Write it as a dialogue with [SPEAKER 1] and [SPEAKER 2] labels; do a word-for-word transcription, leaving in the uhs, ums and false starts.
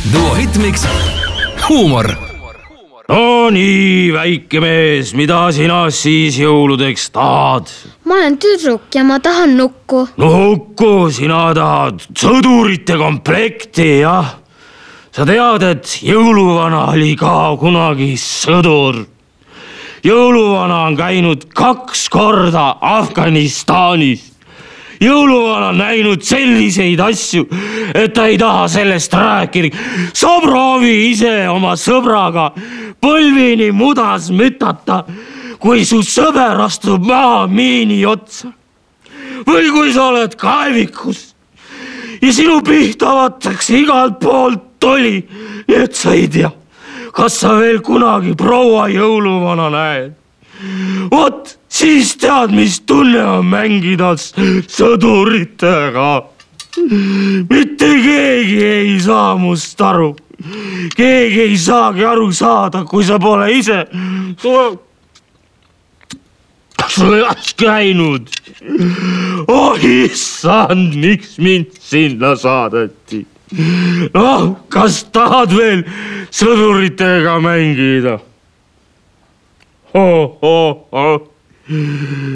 [SPEAKER 1] Duo Hitmix huumor.
[SPEAKER 2] No nii, väike mees, mida sina siis jõuludeks tahad?
[SPEAKER 3] Ma olen tüdruk ja ma tahan nukku.
[SPEAKER 2] Nukku, sina tahad sõdurite komplekti, jah? Sa tead, et jõuluvana oli ka kunagi sõdur. Jõuluvana on käinud kaks korda Afganistanis. Jõuluvana on näinud selliseid asju, et ta ei taha sellest rääkida. Sa proovi ise oma sõbraga põlvini mudas mütata, kui su sõber astub maha miini otsa. Või kui sa oled kaevikus ja sinu pihta vatakse igalt poolt toli, nii et sa ei tea, kas sa veel kunagi proua jõuluvana näed. Vot, siis tead, mis tunne on mängida sõduritega. Mitte keegi ei saa must aru. Keegi ei saagi aru saada, kui sa pole ise sõjas käinud. Oh issand, miks mind sinna saadeti? Noh, kas tahad veel sõduritega mängida? Oh, oh, oh.